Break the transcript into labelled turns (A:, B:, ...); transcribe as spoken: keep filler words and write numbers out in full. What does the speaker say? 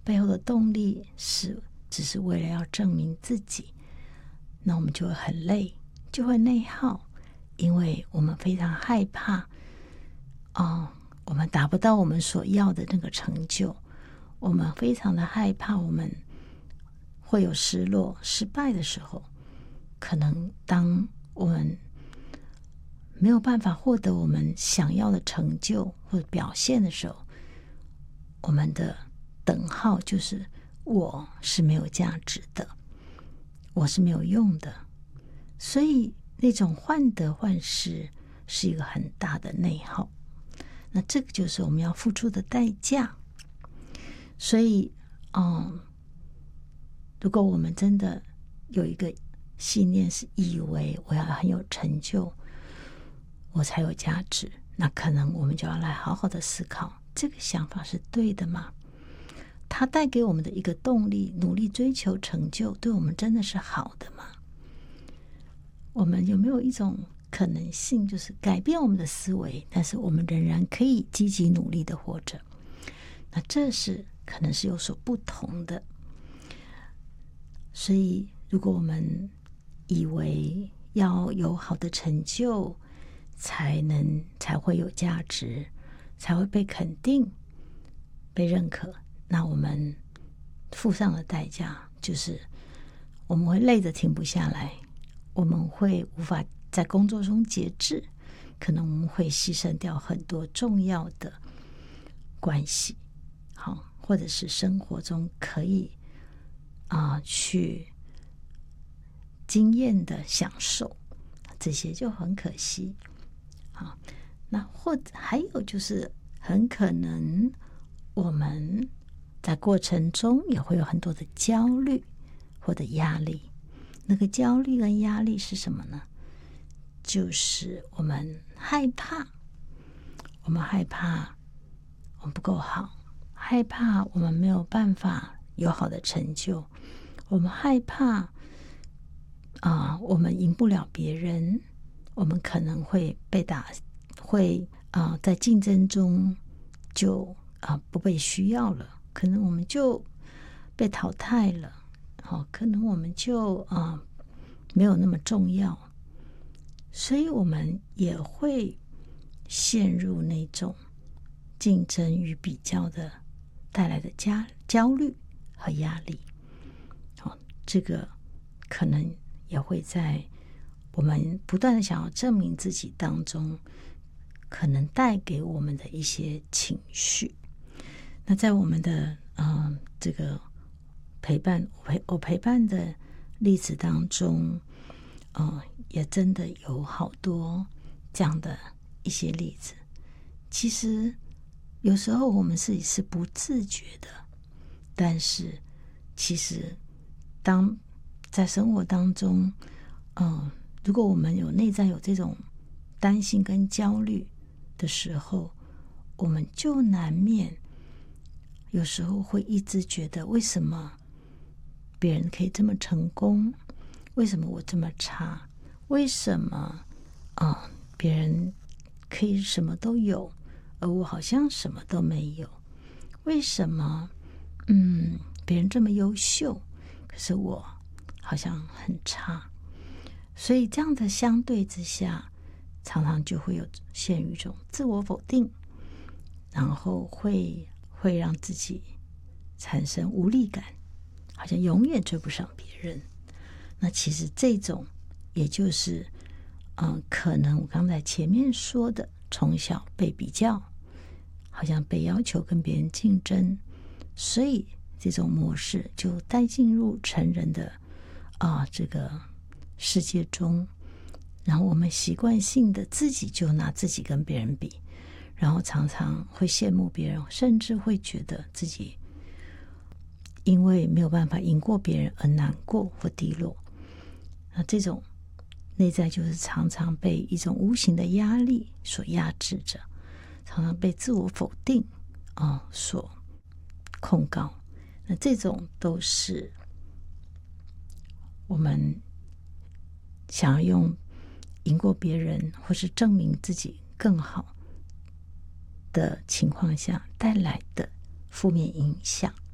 A: 背后的动力是只是为了要证明自己，那我们就会很累，就会内耗，因为我们非常害怕哦，我们达不到我们所要的那个成就，我们非常的害怕我们会有失落失败的时候，可能当我们没有办法获得我们想要的成就或者表现的时候，我们的等号就是我是没有价值的，我是没有用的，所以那种患得患失是一个很大的内耗，那这个就是我们要付出的代价。所以嗯，如果我们真的有一个信念是以为我要很有成就我才有价值，那可能我们就要来好好的思考，这个想法是对的吗？它带给我们的一个动力，努力追求成就，对我们真的是好的吗？我们有没有一种可能性，就是改变我们的思维，但是我们仍然可以积极努力的活着？那这是可能是有所不同的。所以如果我们以为要有好的成就才能才会有价值，才会被肯定被认可，那我们付上的代价就是我们会累得停不下来，我们会无法在工作中节制，可能我们会牺牲掉很多重要的关系，好，或者是生活中可以啊、呃、去经验的享受，这些就很可惜。好，那或者还有就是很可能我们在过程中也会有很多的焦虑或者压力。那个焦虑跟压力是什么呢？就是我们害怕，我们害怕我们不够好，害怕我们没有办法有好的成就，我们害怕啊、呃，我们赢不了别人，我们可能会被打，会啊、呃，在竞争中就啊、呃、不被需要了，可能我们就被淘汰了，好、哦，可能我们就啊、呃、没有那么重要，所以我们也会陷入那种竞争与比较的带来的焦焦虑和压力。好、哦，这个可能也会在我们不断的想要证明自己当中，可能带给我们的一些情绪。那在我们的呃这个陪伴我陪我陪伴的例子当中，呃，也真的有好多这样的一些例子。其实有时候我们自己是不自觉的，但是其实当在生活当中，嗯、呃，如果我们有内在有这种担心跟焦虑的时候，我们就难免有时候会一直觉得，为什么别人可以这么成功，为什么我这么差，为什么啊、呃、别人可以什么都有，而我好像什么都没有，为什么嗯别人这么优秀，可是我好像很差。所以这样的相对之下，常常就会有陷入一种自我否定，然后会会让自己产生无力感，好像永远追不上别人。那其实这种也就是嗯，可能我刚才前面说的，从小被比较，好像被要求跟别人竞争，所以这种模式就带进入成人的啊、呃、这个世界中，然后我们习惯性的自己就拿自己跟别人比，然后常常会羡慕别人，甚至会觉得自己因为没有办法赢过别人而难过或低落。那这种内在就是常常被一种无形的压力所压制着，常常被自我否定啊、呃、所控告。那这种都是我们想要用赢过别人或是证明自己更好的情况下带来的负面影响。